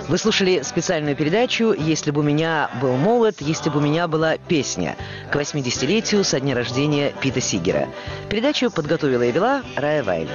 Вы слушали специальную передачу «Если бы у меня был молот, если бы у меня была песня» к 80-летию со дня рождения Пита Сигера. Передачу подготовила и вела Рая Вайль.